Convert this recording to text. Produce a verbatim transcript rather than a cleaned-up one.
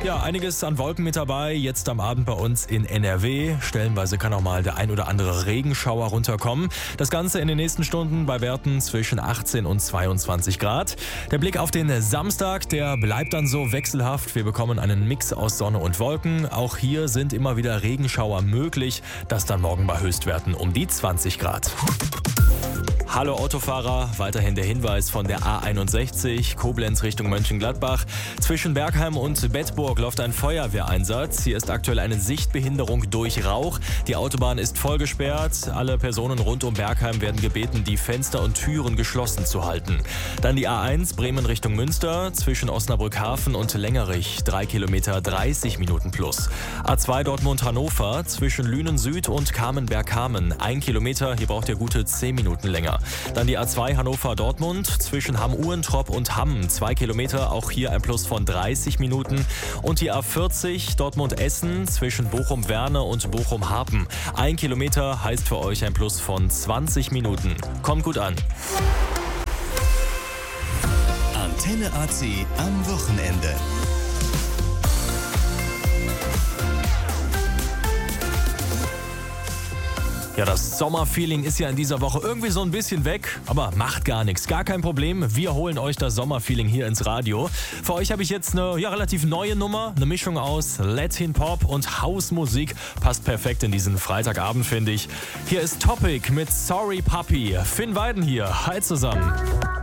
Ja, einiges an Wolken mit dabei. Jetzt am Abend bei uns in N R W. Stellenweise kann auch mal der ein oder andere Regenschauer runterkommen. Das Ganze in den nächsten Stunden bei Werten zwischen achtzehn und zweiundzwanzig Grad. Der Blick auf den Samstag, der bleibt dann so wechselhaft. Wir bekommen einen Mix aus Sonne und Wolken. Auch hier sind immer wieder Regenschauer möglich. Das dann morgen bei Höchstwerten um die zwanzig Grad. Hallo Autofahrer, weiterhin der Hinweis von der A einundsechzig, Koblenz Richtung Mönchengladbach. Zwischen Bergheim und Bedburg läuft ein Feuerwehreinsatz. Hier ist aktuell eine Sichtbehinderung durch Rauch. Die Autobahn ist voll gesperrt. Alle Personen rund um Bergheim werden gebeten, die Fenster und Türen geschlossen zu halten. Dann die A eins, Bremen Richtung Münster, zwischen Osnabrück-Hafen und Längerich, drei Kilometer, dreißig Minuten plus. A zwei Dortmund-Hannover, zwischen Lünen Süd und Kamenberg-Kamen, ein Kilometer, hier braucht ihr gute zehn Minuten länger. Dann die A zwei Hannover-Dortmund zwischen Hamm-Uhrentrop und Hamm, zwei Kilometer, auch hier ein Plus von dreißig Minuten. Und die A vierzig Dortmund-Essen zwischen Bochum-Werne und Bochum-Harpen, ein Kilometer heißt für euch ein Plus von zwanzig Minuten. Kommt gut an. Antenne A C am Wochenende. Ja, das Sommerfeeling ist ja in dieser Woche irgendwie so ein bisschen weg, aber macht gar nichts, gar kein Problem. Wir holen euch das Sommerfeeling hier ins Radio. Für euch habe ich jetzt eine ja, relativ neue Nummer, eine Mischung aus Latin Pop und Hausmusik. Passt perfekt in diesen Freitagabend, finde ich. Hier ist Topic mit Sorry Puppy. Finn Weiden hier. Hi zusammen.